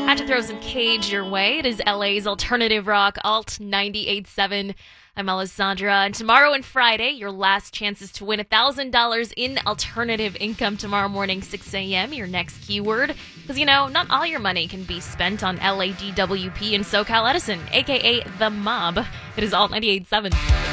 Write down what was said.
Had to throw some Cage your way. It is LA's alternative rock, Alt 98.7. I'm Alessandra, and tomorrow and Friday, your last chances to win $1,000 in alternative income tomorrow morning, 6 a.m., your next keyword. Because, not all your money can be spent on LADWP and SoCal Edison, a.k.a. The Mob. It is Alt 98.7.